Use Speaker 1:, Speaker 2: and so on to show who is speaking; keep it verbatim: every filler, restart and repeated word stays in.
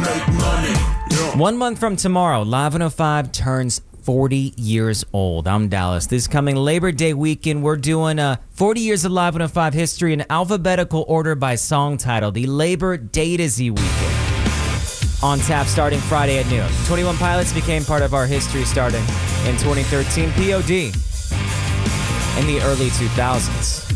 Speaker 1: make money. Yeah.
Speaker 2: One month from tomorrow, Live one oh five turns forty years old. I'm Dallas. This coming Labor Day weekend, we're doing uh, forty years of Live one oh five history in alphabetical order by song title, the Labor Day-to-Z weekend. On tap starting Friday at noon. twenty-one Pilots became part of our history starting in twenty thirteen. P O D in the early two thousands.